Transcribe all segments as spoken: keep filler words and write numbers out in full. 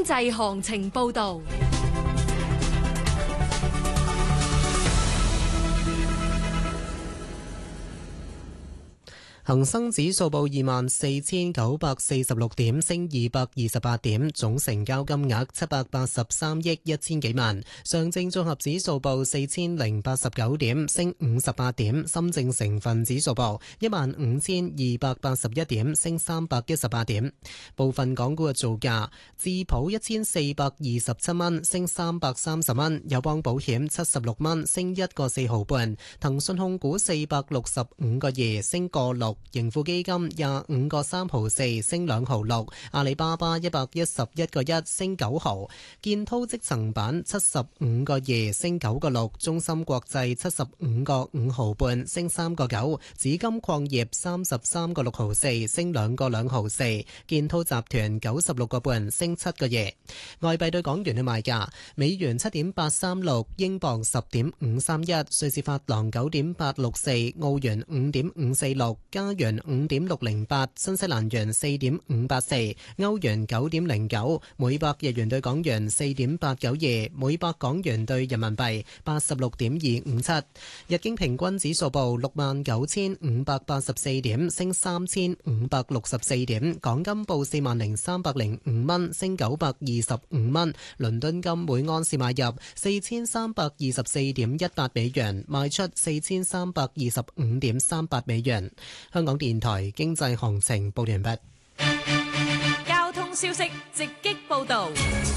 濟行情報道。 恒生指數報二萬四千九百四十六點，升二百二十八點，總成交金額七百八十三億一千幾萬。上證綜合指數報四千零八十九點，升五十八點。深證成分指數報一萬五千二百八十一點，升三百一十八點。部分港股嘅造價：智普一千四百二十七蚊，升三百三十蚊；友邦保險七十六蚊，升一個四毫半；騰訊控股四百六十五個二，升個六。盈富基金廿五個三毫四，升兩毫六；阿里巴巴一百一十一個一，升九毫；建滔積層板七十五個二，升九個六；中芯國際七十五個五毫半，升三個九；紫金礦業三十三個六毫四，升兩個兩毫四；建滔集團九十六個半，升七個二。外幣對港元嘅賣價：美元七點八三六，英鎊十點五三一，瑞士法郎九點八六四，澳元五點五四六，加元五點六零八，新西蘭元四點五八四，歐元九點零九，每百日元對港元四點八九二，每百港元對人民幣八十六點二五七。日經平均指數報六萬九千五百八十四點，升三千五百六十四點。港金報四萬零三百零五蚊，升九百二十五蚊。倫敦金每安士買入四千三百二十四點一八美元，賣出四千三百二十五點三八美元。香港電台經濟行情報完畢。 交通消息直擊報道。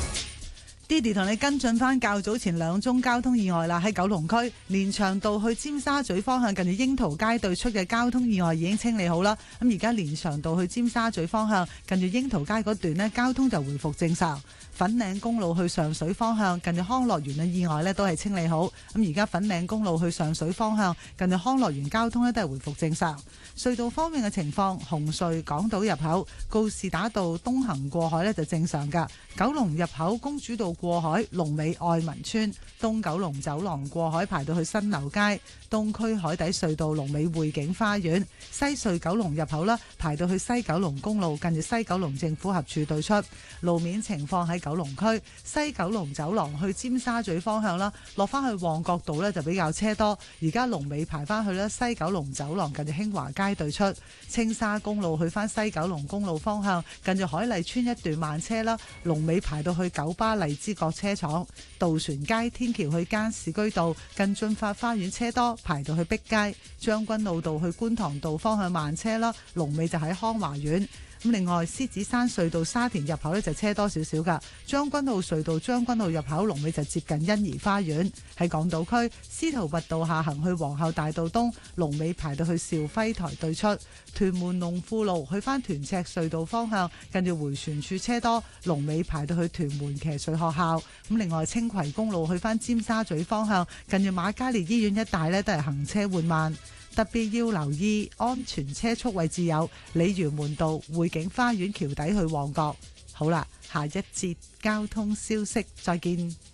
Didi 同你跟進翻較早前兩宗交通意外啦，喺九龍區連翔道去尖沙咀方向近住櫻桃街對出嘅交通意外已經清理好啦。咁而家連翔道去尖沙咀方向近住櫻桃街嗰段呢，交通就回復正常。粉嶺公路去上水方向近住康樂園嘅意外呢都係清理好。咁而家粉嶺公路去上水方向近住康樂園交通呢都係回復正常。隧道方面嘅情況，紅隧港島入口告士打道東行過海呢就正常㗎。九龍入口公主道過海龍尾愛民村，東九龍走廊過海排到去新樓街，東區海底隧道龍尾匯景花園，西隧九龍入口啦排到去西九龍公路近住西九龍政府合署對出。路面情況喺九龍區西九龍走廊去尖沙咀方向啦，落翻去旺角道呢就比較車多，而家龍尾排翻去咧西九龍走廊近住興華街對出。青沙公路去翻西九龍公路方向近住海麗村一段慢車啦，龍尾排到去九巴荔枝角車廠。渡船街天橋去加士居道近駿發花園車多，排到去碧街。將軍澳道去觀塘道方向慢車啦，龍尾就喺康華苑。咁另外獅子山隧道沙田入口呢就車多少少噶，將軍澳隧道將軍澳入口龍尾就接近欣怡花園。喺港島區司徒拔道下行去皇后大道東，龍尾排到去兆輝台對出。屯門龍富路去翻屯赤隧道方向近住迴旋處車多，龍尾排到去屯門騎水學校。咁另外青葵公路去翻尖沙咀方向近住瑪嘉烈醫院一帶呢都係行車緩慢。特別要留意安全車速位置有鯉魚門道匯景花園橋底去旺角。好啦，下一節交通消息再見。